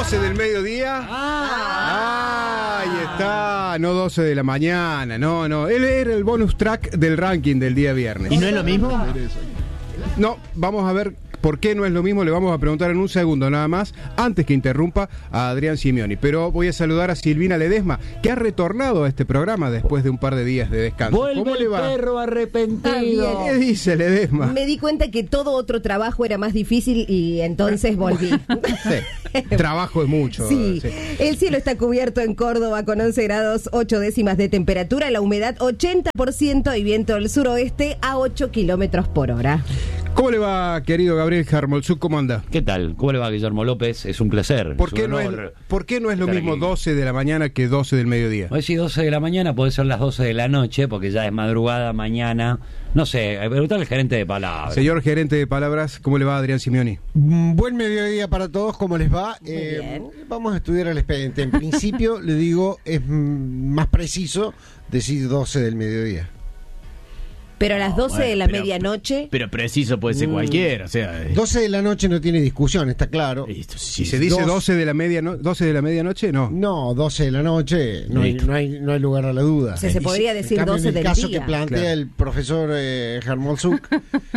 12 del mediodía. Ahí está, no 12 de la mañana, no. Él era el bonus track del ranking del día viernes. ¿Y no es lo mismo? No, vamos a ver por qué no es lo mismo. Le vamos a preguntar en un segundo nada más, antes que interrumpa a Adrián Simioni. Pero voy a saludar a Silvina Ledesma, que ha retornado a este programa después de un par de días de descanso. ¿Cómo le va? El perro arrepentido. ¿Qué dice Ledesma? Me di cuenta que todo otro trabajo era más difícil y entonces volví. Sí, trabajo es mucho. Sí. El cielo está cubierto en Córdoba con 11 grados 8 décimas de temperatura, la humedad 80% y viento del suroeste a 8 kilómetros por hora. ¿Cómo le va, querido Gabriel Jarmolzuk? ¿Cómo anda? ¿Qué tal? ¿Cómo le va, Guillermo López? Es un placer. ¿Por qué no es lo mismo 12 de la mañana que 12 del mediodía? Hoy sí, 12 de la mañana, puede ser las 12 de la noche, porque ya es madrugada, mañana. No sé, preguntarle al gerente de palabras. Señor gerente de palabras, ¿cómo le va, Adrián Simioni? Buen mediodía para todos, ¿cómo les va? Bien. Vamos a estudiar el expediente. En principio, le digo, es más preciso decir 12 del mediodía. Pero a las 12 de la medianoche... Pero preciso puede ser cualquiera, o sea... 12 de la noche no tiene discusión, está claro. Si se dice 12 de la medianoche, no. No, 12 de la noche, no hay lugar a la duda. O sea, se podría decir en cambio, 12 en el del caso día. que plantea el profesor Jarmolzuk,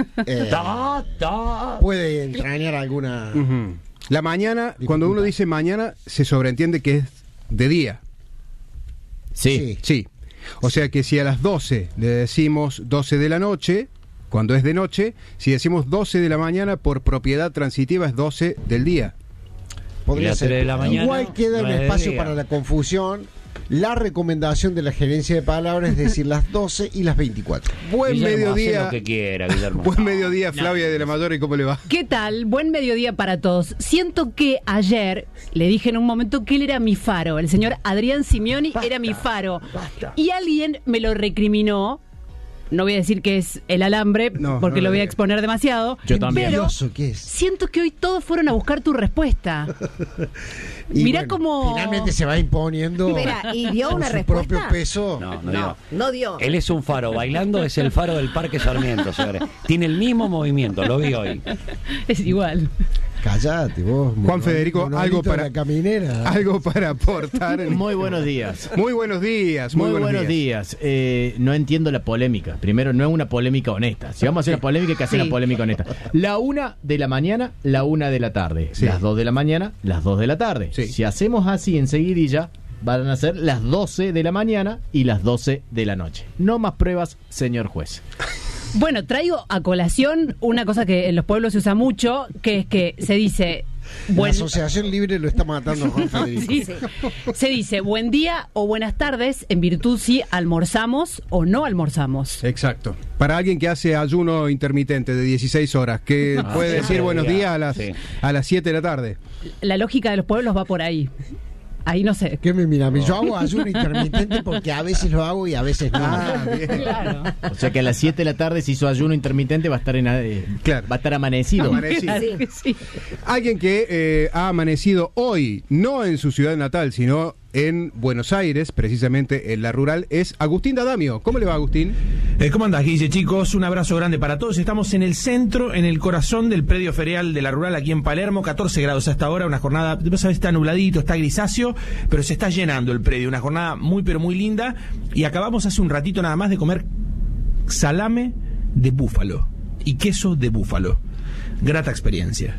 puede entrañar alguna... Uh-huh. La mañana, cuando uno dice mañana, se sobreentiende que es de día. Sí. O sea que si a las 12 le decimos 12 de la noche, cuando es de noche, si decimos 12 de la mañana, por propiedad transitiva es 12 del día. Podría ser. De la mañana, igual queda un espacio para la confusión. La recomendación de la gerencia de palabras es decir las 12 y las 24. Buen Guillermo, mediodía. hace lo que quiera, Guillermo. Buen mediodía, Flavia de la Mayor, ¿y cómo le va? ¿Qué tal? Buen mediodía para todos. Siento que ayer le dije en un momento que él era mi faro. El señor Adrián Simioni era mi faro. Y alguien me lo recriminó. No voy a decir que es el alambre, porque lo voy a exponer demasiado. Yo también. Pero ¿Qué es? siento que hoy todos fueron a buscar tu respuesta. Mirá cómo... Finalmente se va imponiendo. Espera, ¿y dio con una su respuesta? propio peso. No dio. Él es un faro, bailando es el faro del Parque Sarmiento, señores. Tiene el mismo movimiento, lo vi hoy. Es igual. Cállate vos. Juan Federico, algo para la caminera. Algo para aportar. Muy buenos días. Muy buenos días. Muy buenos días. No entiendo la polémica. Primero, no es una polémica honesta. Si vamos a hacer una polémica, hay que hacer una polémica honesta. La 1 de la mañana, la 1 de la tarde. Sí. Las 2 de la mañana, las 2 de la tarde. Sí. Si hacemos así enseguidilla, van a ser las 12 de la mañana y las 12 de la noche. No más pruebas, señor juez. Bueno, traigo a colación una cosa que en los pueblos se usa mucho, que es que se dice... La asociación libre lo está matando a Juan Federico. Sí. Se dice buen día o buenas tardes en virtud si almorzamos o no almorzamos. Exacto. Para alguien que hace ayuno intermitente de 16 horas, que puede decir buenos días a las 7 de la tarde. La lógica de los pueblos va por ahí. Ahí no sé. ¿Qué me mira? Yo hago ayuno intermitente porque a veces lo hago y a veces no. Bien. Claro. O sea que a las 7 de la tarde, si hizo ayuno intermitente, va a estar Claro. va a estar amanecido. Claro que sí. Alguien que ha amanecido hoy, no en su ciudad natal, sino en Buenos Aires, precisamente en la rural, es Agustín D'Adamio. ¿Cómo le va, Agustín? ¿Cómo andás, Guille, chicos? Un abrazo grande para todos. Estamos en el centro, en el corazón del predio ferial de la rural, aquí en Palermo, 14 grados hasta ahora, una jornada, vos sabés, está nubladito, está grisáceo, pero se está llenando el predio, una jornada muy, pero muy linda, y acabamos hace un ratito nada más de comer salame de búfalo y queso de búfalo. Grata experiencia.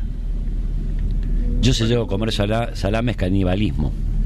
Yo si llego a comer salame es canibalismo.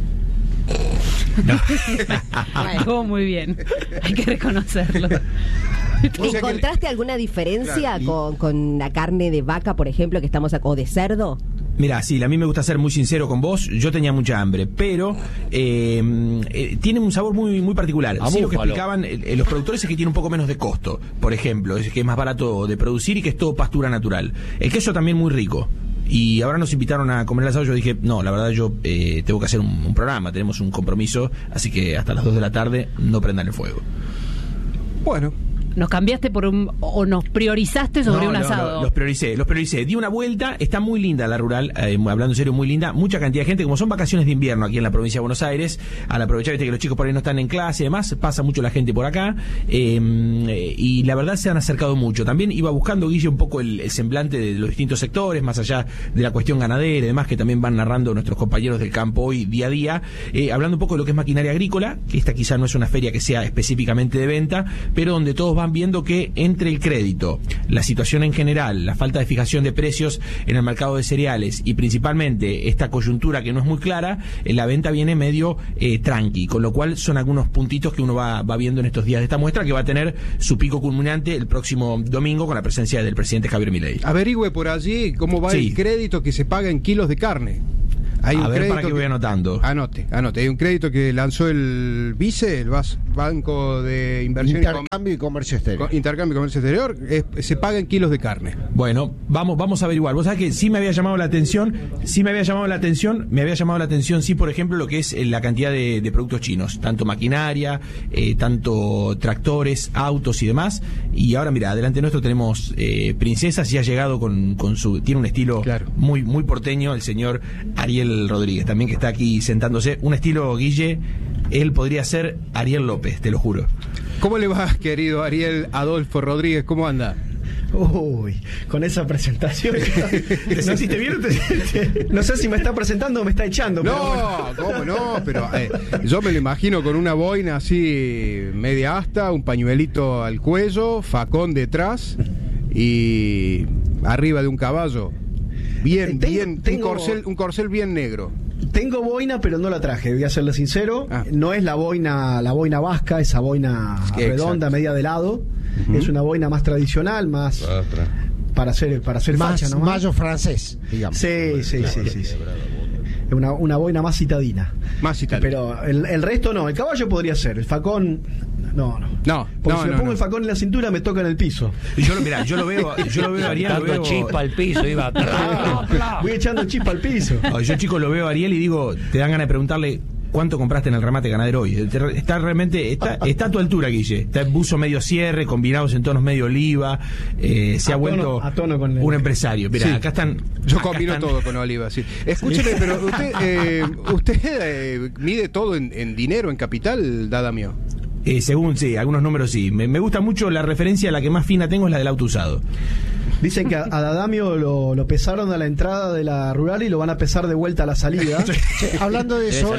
Estuvo muy bien. Hay que reconocerlo. O sea ¿Encontraste alguna diferencia con la carne de vaca, por ejemplo, que estamos o de cerdo? Mira, sí, a mí me gusta ser muy sincero con vos. Yo tenía mucha hambre, pero tiene un sabor muy, muy particular. Sí, lo que explicaban los productores es que tiene un poco menos de costo, por ejemplo, es que es más barato de producir y que es todo pastura natural. El queso también muy rico. Y ahora nos invitaron a comer el asado. Yo dije, no, la verdad yo tengo que hacer un programa, tenemos un compromiso, así que hasta las 2 de la tarde no prendan el fuego. Bueno, nos cambiaste o nos priorizaste sobre un asado. Los prioricé. Di una vuelta, está muy linda la rural, hablando en serio, muy linda. Mucha cantidad de gente, como son vacaciones de invierno aquí en la provincia de Buenos Aires, al aprovechar, viste que los chicos por ahí no están en clase y demás, pasa mucho la gente por acá, y la verdad se han acercado mucho. También iba buscando, Guille, un poco el semblante de los distintos sectores, más allá de la cuestión ganadera y demás, que también van narrando nuestros compañeros del campo hoy, día a día, hablando un poco de lo que es maquinaria agrícola, que esta quizá no es una feria que sea específicamente de venta, pero donde todos van viendo que entre el crédito, la situación en general, la falta de fijación de precios en el mercado de cereales y principalmente esta coyuntura que no es muy clara, la venta viene medio tranqui, con lo cual son algunos puntitos que uno va viendo en estos días de esta muestra, que va a tener su pico culminante el próximo domingo con la presencia del presidente Javier Milei. Averigüe por allí cómo va el crédito que se paga en kilos de carne. Hay un crédito para que voy anotando. Anote. Hay un crédito que lanzó el BICE, el Banco de Inversión Intercambio y Comercio Exterior. Intercambio y Comercio Exterior, se paga en kilos de carne. Bueno, vamos a averiguar. Vos sabés que sí me había llamado la atención, sí, por ejemplo, lo que es la cantidad de productos chinos, tanto maquinaria, tanto tractores, autos y demás. Y ahora, mira, adelante nuestro tenemos Princesas, y ha llegado tiene un estilo muy, muy porteño, el señor Ariel Rodríguez, también, que está aquí sentándose. Un estilo, Guille, él podría ser Ariel López, te lo juro. ¿Cómo le va, querido Ariel Adolfo Rodríguez? ¿Cómo anda? Uy, con esa presentación. ¿Te sentiste bien? No sé si me está presentando o me está echando. No, pero ¿cómo no? Pero yo me lo imagino con una boina así media asta, un pañuelito al cuello, facón detrás y arriba de un caballo. Un corcel bien negro. Tengo boina, pero no la traje, voy a serle sincero. No es la boina vasca, esa boina redonda, media de lado. Es una boina más tradicional, más para hacer más facha, ¿no? Mayo francés, digamos. Sí. Una boina más citadina. Pero el resto no. El caballo podría ser. El facón, no. Porque si me pongo el facón en la cintura me toca en el piso. Yo lo veo, Ariel, dando chispa al piso, iba. Voy echando chispa al piso. Yo, chicos, lo veo a Ariel y digo, te dan ganas de preguntarle ¿cuánto compraste en el remate ganadero hoy? Está realmente, está a tu altura, Guille. Está en buzo medio cierre, combinados en tonos medio oliva. Se ha vuelto un empresario. Mirá, acá están. Yo combino todo con oliva, sí. Escúcheme, pero usted mide todo en dinero, en capital, Dada mío. Según, sí, algunos números sí. Me gusta mucho la referencia, la que más fina tengo es la del auto usado. Dicen que a Dadamio lo pesaron a la entrada de la rural y lo van a pesar de vuelta a la salida. Hablando de eso,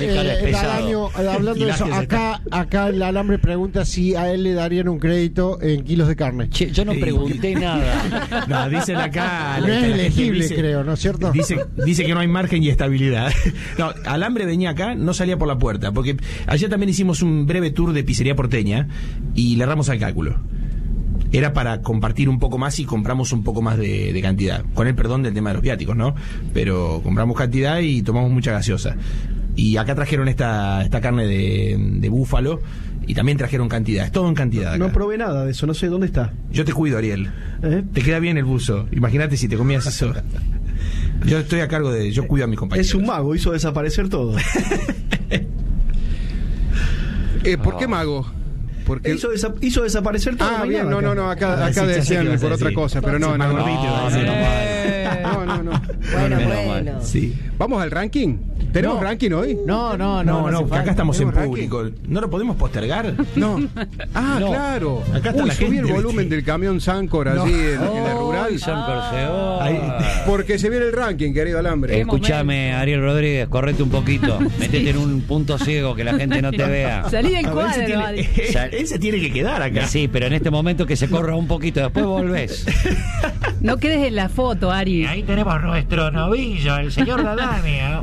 acá el Alambre pregunta si a él le darían un crédito en kilos de carne. Yo no pregunté nada. No, dicen acá. No es elegible, creo, ¿no es cierto? Dice que no hay margen y estabilidad. No, Alambre venía acá, no salía por la puerta, porque ayer también hicimos un breve tour de pizzería porteña y le erramos al cálculo. Era para compartir un poco más y compramos un poco más de cantidad, con el perdón del tema de los viáticos, ¿no? Pero compramos cantidad y tomamos mucha gaseosa. Y acá trajeron esta carne de búfalo y también trajeron cantidad. Es todo en cantidad acá. No probé nada de eso, no sé dónde está. Yo te cuido, Ariel. Te queda bien el buzo. Imagínate si te comías eso. Yo estoy a cargo yo cuido a mis compañeros. Es un mago, hizo desaparecer todo. ¿Por qué mago? Porque hizo desaparecer todo. Bien, no, acá decían por otra cosa, pero no. Bueno. Sí. ¿Vamos al ranking? ¿Tenemos ranking hoy? No, que acá estamos en público. Ranking. ¿No lo podemos postergar? No. Claro. Acá está la gente. Subí el volumen del camión Sancor allí en la rural. Sancor se va. Porque se viene el ranking, querido Alambre. Escúchame, Ariel Rodríguez, correte un poquito. Métete en un punto ciego que la gente no te vea. Salí del cuadro. Él se tiene que quedar acá. Sí, pero en este momento que se corra un poquito, después volvés. No quedes en la foto, Ari. Ahí tenemos nuestro novillo, el señor Dadamio.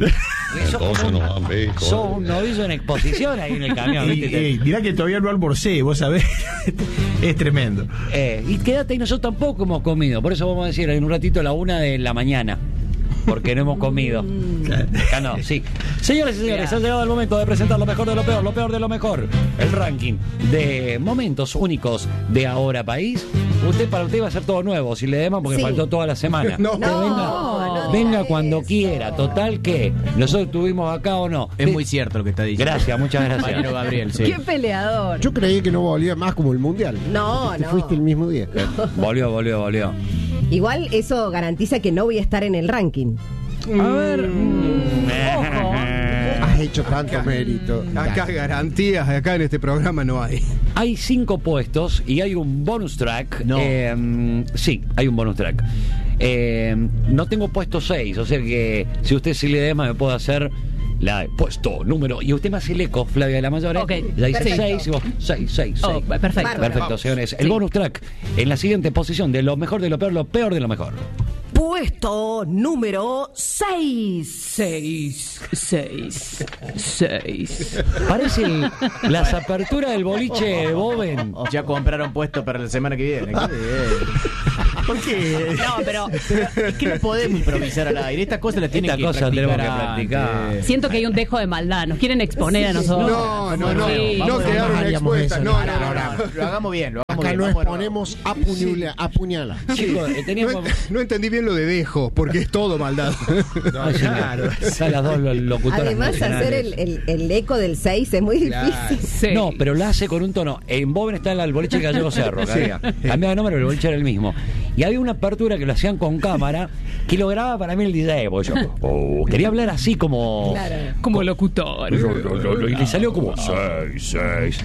Sos un novillo en exposición ahí en el camión. Mirá que todavía no almorcé, vos sabés. Es tremendo. Y quédate, y nosotros tampoco hemos comido. Por eso vamos a decir en un ratito a la 1 de la mañana. Porque no hemos comido. Acá no, sí. Señores y señores, ha llegado el momento de presentar lo mejor de lo peor de lo mejor. El ranking de momentos únicos de Ahora País. Para usted va a ser todo nuevo, si le demos, porque faltó toda la semana. No, Venga cuando quiera. Total que nosotros estuvimos acá o no. Es muy cierto lo que está diciendo. Gracias, muchas gracias. Compañero Gabriel, sí. ¡Qué peleador! Yo creí que no volvía más como el Mundial. No, Te fuiste el mismo día. Volvió. Igual eso garantiza que no voy a estar en el ranking. A ver. Ojo. Has hecho tanto mérito. Acá garantías, acá en este programa no hay. Hay 5 puestos y hay un bonus track. No. Sí, hay un bonus track. No tengo puesto 6, o sea que si usted sí le dema me puede hacer la de puesto número. Y usted me hace el eco, Flavia de la Mayor. Ok, ya dice perfecto. 6 y vos 6. Oh, perfecto. Perfecto, señores. El bonus track en la siguiente posición de lo mejor de lo peor de lo mejor. Puesto número 6. 6. Parece las aperturas del boliche de Boven. Ya compraron puesto para la semana que viene. ¿Por qué? No, pero es que no podemos improvisar al aire. Estas cosas las tienen Esta que cosa practicar tenemos que antes. practicar. Siento que hay un dejo de maldad. Nos quieren exponer a nosotros. No, Sí. no quedaron haríamos expuestas. eso, No, no. Lo hagamos bien, lo hagamos Acá bien. no Vámonos. exponemos a puñala. Chicos, teníamos... No entendí bien lo de dejo, porque es todo maldad. Ay, Claro. Están las dos locutoras Además, nacionales. hacer el eco del 6 es muy difícil. Sí. No, pero la hace con un tono. En Boven está el boliche Gallego Cerro, que había. Cambiaba de nombre, pero el boliche era el mismo. Y había una apertura que lo hacían con cámara, que lo grababa para mí el DJ. Porque yo quería hablar así como... Claro. Como locutor. Y le salió como 6.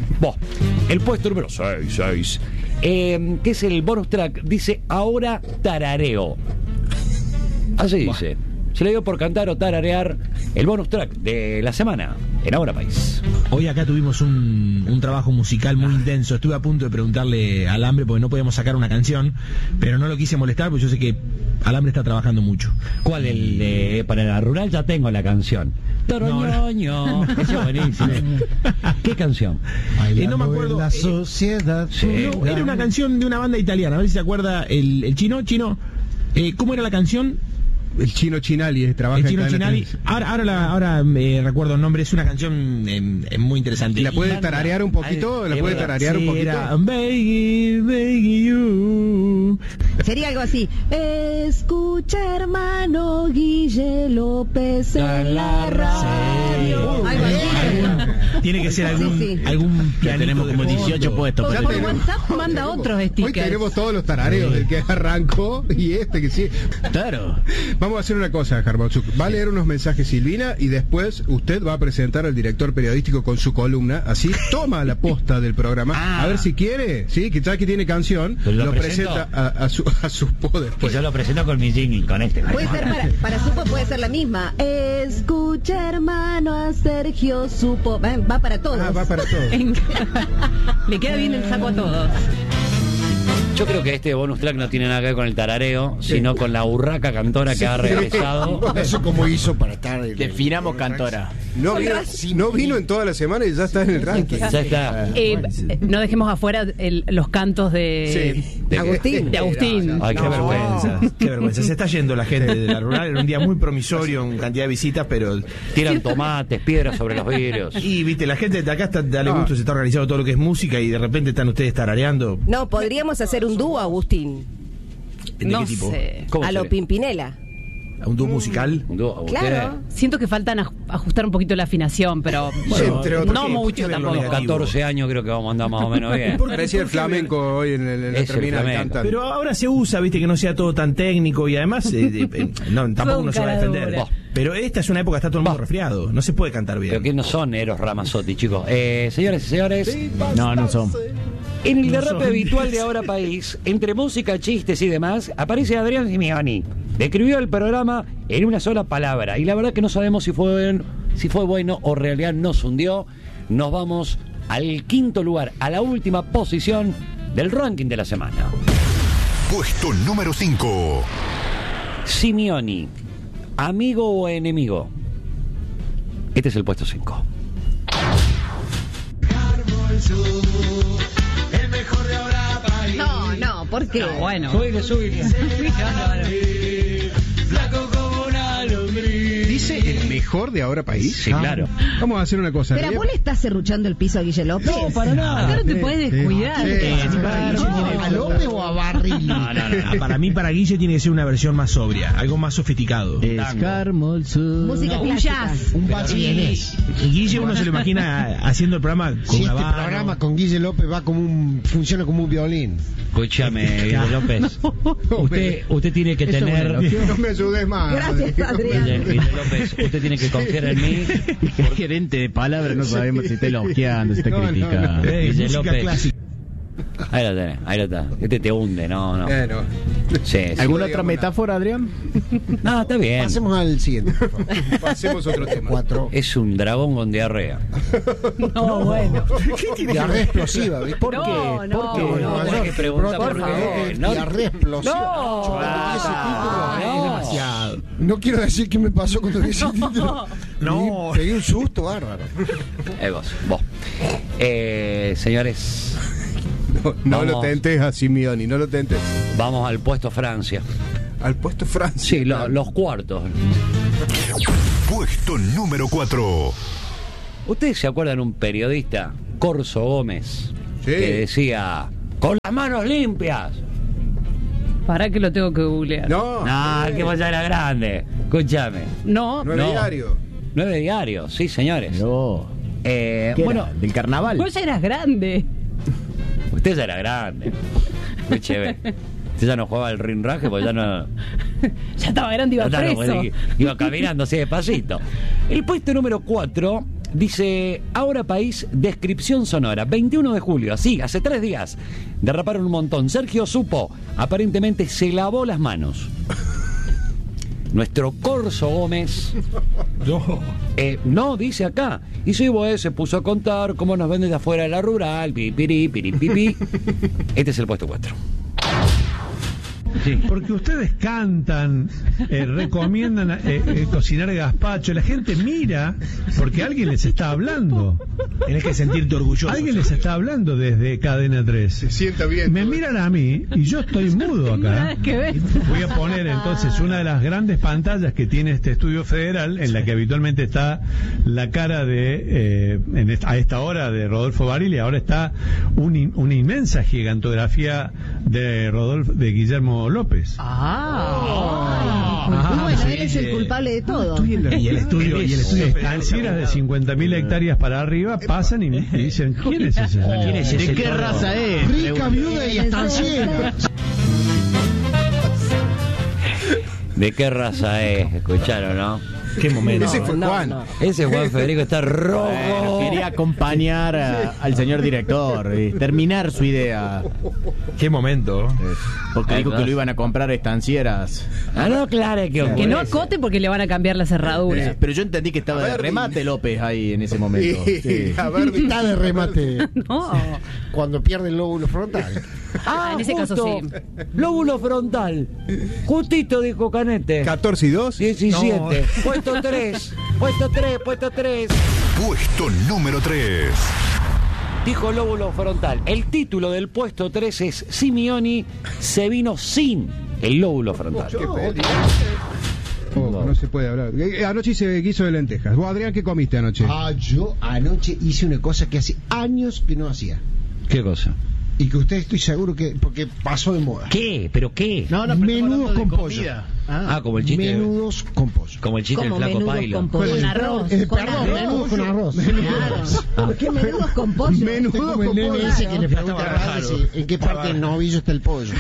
El puesto número 6. Que es el bonus track. Dice, ahora tarareo. Así dice. Se le dio por cantar o tararear el bonus track de la semana en Ahora País. Hoy acá tuvimos un trabajo musical muy intenso. Estuve a punto de preguntarle a Alambre porque no podíamos sacar una canción, pero no lo quise molestar porque yo sé que Alambre está trabajando mucho. ¿Cuál? El de para la rural ya tengo la canción. Toroñoño. Ese es buenísimo. ¿Qué canción? No me acuerdo. La sociedad. No, era una canción de una banda italiana. A ver si se acuerda el chino. ¿Cómo era la canción? El Chino Chinali trabaja El Chino en Cadena Chinali. 13. Ahora me recuerdo el nombre. Es una canción muy interesante. ¿Y la puede tararear un poquito? ¿La puede tararear un poquito? Era begging you. Sería algo así. Escucha, hermano Guille López en la radio. Algo así. Tiene que ser algún Sí. algún Ya pianito tenemos de como fondo. 18 puestos. Porque por por ahí. WhatsApp manda otros Hoy stickers. tenemos todos los tarareos, el que arrancó y este que sí. Claro. Vamos a hacer una cosa, Jarbotzuk. Va a leer unos mensajes Silvina y después usted va a presentar al director periodístico con su columna. Así toma la posta del programa. A ver si quiere, sí, que ya que tiene canción, Pero lo presento. presenta a su poder. Que yo lo presento con mi jingle, con este. Puede ser para Supo, puede ser la misma. Escucha, hermano, a Sergio Supo. Va para todos. Va para todos. Le queda bien el saco a todos. Yo creo que este bonus track no tiene nada que ver con el tarareo, sino con la urraca cantora que ha regresado. Eso como hizo para estar. Definamos cantora. No vino en toda la semana y ya está en el ranking. Ya está. No dejemos afuera los cantos de Agustín. De Agustín. Ay, qué vergüenza. Qué vergüenza. Se está yendo la gente de la rural. Era un día muy promisorio en cantidad de visitas, pero. Tiran tomates, piedras sobre los vidrios. Y viste, la gente de acá está, dale gusto, se está organizando todo lo que es música y de repente están ustedes tarareando. No, podríamos hacer un dúo, Agustín. ¿De No qué tipo? sé. ¿Cómo A lo sería? Pimpinela. ¿Un dúo musical? Un dúo, Claro. Siento que faltan ajustar un poquito la afinación, pero entre otros. no mucho Qué tampoco. vergüenza. 14 años creo que vamos a andar más o menos bien. Parecía el flamenco hoy en la Es el terminal flamenco. cantando. Pero ahora se usa, viste, que no sea todo tan técnico y además no, tampoco uno se va a defender. Bah. Pero esta es una época que está todo el mundo resfriado. No se puede cantar bien. Pero que no son Eros Ramazzotti, chicos. Señores y señores, No son. en el derrape habitual de Ahora País, entre música, chistes y demás, aparece Adrián Simioni. Describió el programa en una sola palabra. Y la verdad que no sabemos si fue bueno o en realidad nos hundió. Nos vamos al quinto lugar, a la última posición del ranking de la semana. Puesto número 5. Simioni, ¿amigo o enemigo? Este es el puesto 5. No, ¿por qué? Bueno. Súbile. dice el mejor de Ahora País? Sí, claro. Vamos a hacer una cosa. Pero vos le estás serruchando el piso a Guille López. No, para nada. Claro, te puedes descuidar. ¿A López o a Barril? No. Para mí, para Guille tiene que ser una versión más sobria, algo más sofisticado. Música clásica. Un vals vienés. Y Guille uno se lo imagina haciendo el programa con Si una este banda. programa con Guille López va funciona como un violín. Escúchame, Guille López. Usted tiene que tener. No me ayudes más. Gracias, Adrián. Guille López, usted tiene que confiar en mí. El gerente de palabras no sabemos si está elogiando, si está criticando. Guille Música López. clásica. Ahí lo tenés, ahí lo está. Este te hunde, no. Bueno. Sí, sí. ¿Alguna no otra digamos metáfora, Adrián? No, está bien. Pasemos al siguiente, por favor. Pasemos a otro tema. 4. Es un dragón con diarrea. No, bueno. Diarrea explosiva, ¿viste? ¿Por No, qué? no, ¿Por qué? no. Tenés que preguntar por qué. No, Diarrea explosiva. Es demasiado. No quiero decir qué me pasó cuando vi ese título. No. Pegué un susto bárbaro. vos. Señores, No Vamos. lo tentes a Simeoni, no lo tentes. vamos al puesto Francia. Al puesto Francia. Sí, los cuartos. Puesto número 4. ¿Ustedes se acuerdan de un periodista, Corso Gómez, Sí. que decía, con las manos limpias? Para que lo tengo que googlear. No. Que vos ya era grande. Escúchame. No. 9 No. diario. 9 diarios, sí, señores. No. ¿Qué Bueno, era? ¿Del carnaval? Vos ya eras grande. usted ya era grande. Escúcheme. Usted ya no jugaba al rinraje porque ya no. Ya estaba grande, iba ya no, preso. iba caminando así despacito. El puesto número 4 dice: Ahora País, descripción sonora. 21 de julio, así, hace 3 días. Derraparon un montón. Sergio Supo, aparentemente se lavó las manos. Nuestro Corso Gómez no, dice acá. Y si vos se puso a contar cómo nos venden de afuera de la rural, pipi. Este es el puesto 4. Sí. Porque ustedes cantan, recomiendan cocinar gazpacho, la gente mira porque alguien les está hablando. Tenés que sentirte orgulloso. Alguien les está hablando desde Cadena 3. Se sienta bien. Me miran a mí y yo estoy mudo acá. Nada que ver. Voy a poner entonces una de las grandes pantallas que tiene este estudio federal, en la que habitualmente está la cara de a esta hora de Rodolfo Barili. Ahora está una inmensa gigantografía de Guillermo López. Y bueno, sí. él es el culpable de todo. Y el estudio estancieras de 50.000 hectáreas para arriba pasan y dicen, ¿quién es ese señor? ¿Quién es ese? ¿De qué raza es? Rica, viuda y estanciera. ¿De qué raza es? ¿Escucharon, no? Qué momento. Ese fue Juan. Ese Juan Federico está rojo. Quería acompañar al señor director y terminar su idea. Qué momento. Porque dijo que lo iban a comprar estancieras. No, claro Que no acote porque le van a cambiar la cerradura. Pero yo entendí que estaba de remate López ahí en ese momento. Sí. A ver, Está de remate No. cuando pierde el lóbulo frontal. En ese caso justo. sí. Lóbulo frontal. Justito, dijo Canete. 14 y 2. 17. No. Puesto 3. Puesto 3. Puesto 3. Puesto número 3. Dijo lóbulo frontal. El título del puesto 3 es Simeoni se vino sin el lóbulo frontal. No se puede hablar. Anoche hice guiso de lentejas. ¿Vos, Adrián, qué comiste anoche? Yo anoche hice una cosa que hace años que no hacía. ¿Qué cosa? Y que usted estoy seguro que, porque pasó de moda. ¿Qué? ¿Pero qué? No, pero Menudos con pollo. comida. Como el chiste. Menudos con pollo. Como el chiste del Como flaco menudos Pailo. con pollo. Con arroz. Perdón, menudos con arroz. Claro. ¿Por qué menudos con pollo? Menudos como el nene ese que le pregunta a Rada en qué parte del novillo está el pollo.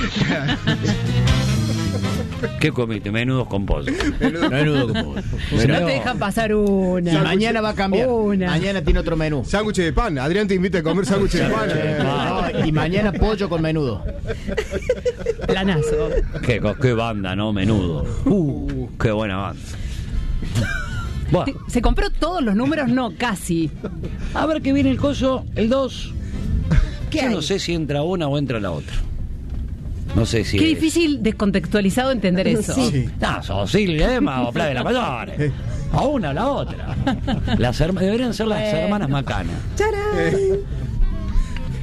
¿Qué comiste? Menudos con pollo. Menudo con pollo. No te dejan pasar una. Y mañana va a cambiar. Mañana tiene otro menú. Sándwich de pan. Adrián te invita a comer sándwich de pan. No, y mañana pollo con menudo. Planazo. Qué banda, ¿no? Menudo. Qué buena banda. Bueno, ¿Se compró todos los números? No, casi. a ver qué viene el coso, el 2. ¿Qué Yo hay? no sé si entra una o entra la otra. No sé si. Qué difícil descontextualizado entender eso. Sí. No, sos Silvia Emma o Flavia La Mayores. A una o la otra. Deberían ser las hermanas Macana. ¡Charán!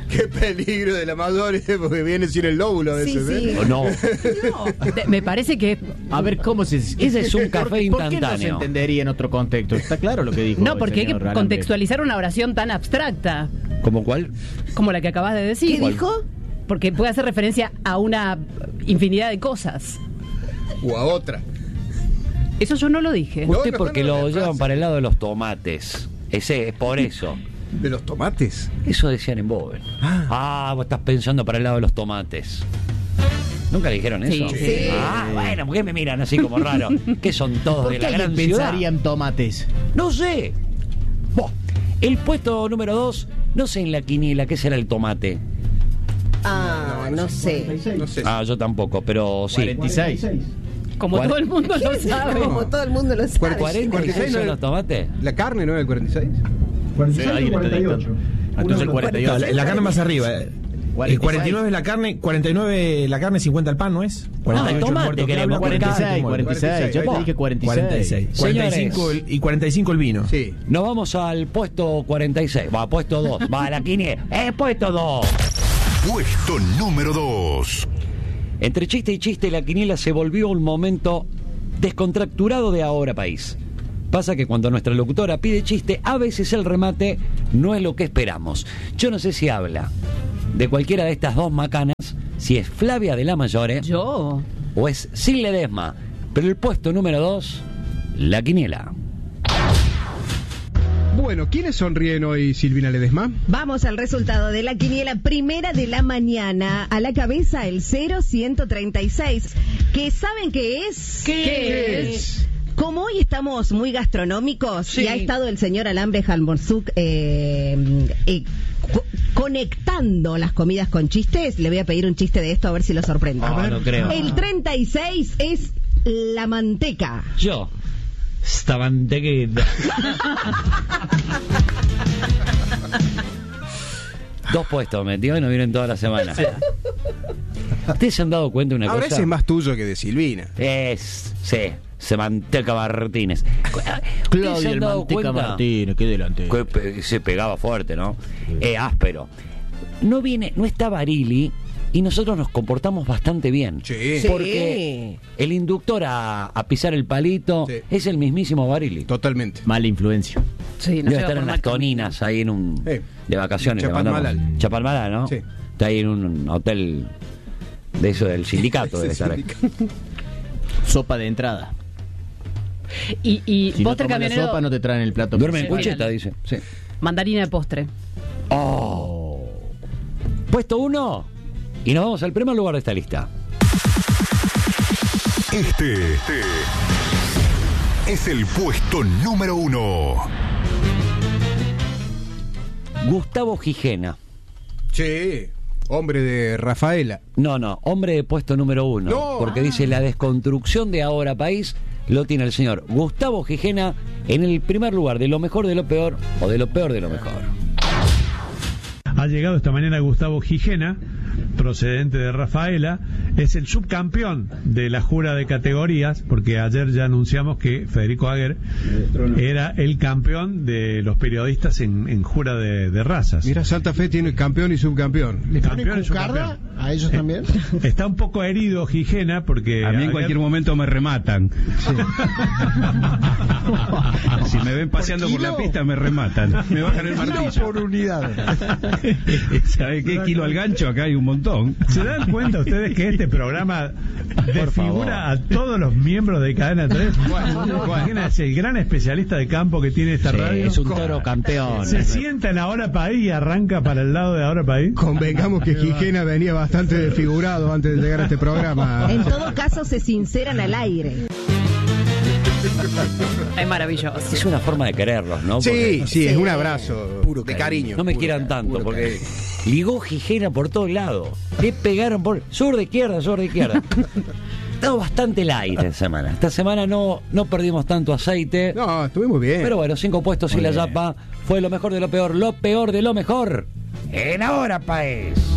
Qué peligro de la mayor, porque viene sin el lóbulo a veces. Sí, sí. ¿O no? Me parece que... A ver, ¿cómo se...? Ese es un café ¿Por qué no se instantáneo? entendería en otro contexto? Está claro lo que dijo. No, el porque hay que señor Alambre. contextualizar una oración tan abstracta ¿Cómo cuál? como la que acabas de decir. ¿Qué dijo? Porque puede hacer referencia a una infinidad de cosas. O a otra. Eso yo no lo dije. Usted no, porque no, lo la llevan frase. para el lado de los tomates. Ese es por eso. ¿De los tomates? Eso decían en Boven. Vos estás pensando para el lado de los tomates. ¿Nunca le dijeron eso? Sí. Sí. Bueno, ¿por qué me miran así como raro? ¿Qué son todos ¿Por de qué la alguien gran ciudad? pensaría en tomates? No sé. El puesto número 2, no sé en la quiniela qué será el tomate. No sé. No sé. Yo tampoco, pero sí. 46. Como todo el mundo lo sabe. Como todo el mundo lo sabe. 46 son los tomates. ¿La carne no es el 46? 46 alguien o está 48. dictando. Entonces el 48. La carne más arriba. 49 es la carne, 49 la carne, 50 el pan, ¿no es? 48 tomate, muerto queremos, habla, 46, 46. Yo te dije 46. 45 y 45 el vino. Sí. Nos vamos al puesto 46. Va, puesto 2. Va a la quiniela. Puesto 2. Puesto número 2. Entre chiste y chiste, la quiniela se volvió un momento descontracturado de Ahora País. Pasa que cuando nuestra locutora pide chiste, a veces el remate no es lo que esperamos. Yo no sé si habla de cualquiera de estas dos macanas, si es Flavia de la Mayore Yo. o es Sil Ledesma. Pero el puesto número 2, la quiniela. Bueno, ¿quiénes sonríen hoy, Silvina Ledesma? Vamos al resultado de la quiniela primera de la mañana. A la cabeza el 0136. ¿Que saben qué es? ¿Qué es? Como hoy estamos muy gastronómicos Sí. y ha estado el señor Alambre Halmorzuk conectando las comidas con chistes, le voy a pedir un chiste de esto a ver si lo sorprende. No creo. El 36 es la manteca. Yo. Esta mantequita. Dos puestos metió y no vienen toda la semana. ¿Ustedes se han dado cuenta de una Ahora cosa? ese es más tuyo que de Silvina. Sí, se Manteca Martínez. ¿Ustedes se Claudio han el dado Manteca cuenta? Martínez, qué delantero. Se pegaba fuerte, ¿no? Áspero. No está Barili y nosotros nos comportamos bastante bien. Sí. Porque el inductor a pisar el palito Sí. es el mismísimo Barili. Totalmente. Mala influencia. Sí, Debe no se va estar por en mal las camino. Toninas, ahí en un... de vacaciones. Chapalmalal. Chapalmalal, ¿no? Sí. Está ahí en un hotel de eso del sindicato. Debe estar ahí. Sopa de entrada. Y Si no postre tomas la camionero, sopa no te traen el plato. Duerme en principal. cucheta, dice. Sí. mandarina de postre. Puesto 1 y nos vamos al primer lugar de esta lista. Este es el puesto número 1. Gustavo Gijena. Sí, hombre de Rafaela. No, hombre de puesto número 1. No. Porque dice la desconstrucción de Ahora País lo tiene el señor Gustavo Gijena en el primer lugar de lo mejor de lo peor o de lo peor de lo mejor. Ha llegado esta mañana Gustavo Gijena, procedente de Rafaela, es el subcampeón de la jura de categorías, porque ayer ya anunciamos que Federico Aguer era el campeón de los periodistas en jura de razas. Mira, Santa Fe tiene campeón y subcampeón. Campeón y subcampeón. ¿A ellos también? Está un poco herido Gijena porque... A mí en Aguer- cualquier momento me rematan. Si me ven paseando por la pista me rematan. Me bajan el martillo. por unidad. ¿Sabe qué? Kilo al gancho, acá hay un montón. ¿Se dan cuenta ustedes que este programa desfigura a todos los miembros de Cadena 3? Gijena es el gran especialista de campo que tiene esta radio. Es un toro campeón. Se sienta en Ahora País y arranca para el lado de Ahora País. Convengamos que Gijena venía bastante desfigurado antes de llegar a este programa. En todo caso, se sinceran al aire. Es maravilloso. Es una forma de quererlos, ¿no? Sí, Porque sí, es un abrazo de cariño. no me quieran tanto, porque ligó Gijena por todos lados. Le pegaron por sur de izquierda, sur de izquierda. Estamos bastante light esta semana. Esta semana no perdimos tanto aceite. No, estuvimos bien. Pero bueno, 5 puestos y la yapa fue lo mejor de lo peor de lo mejor en Ahora País.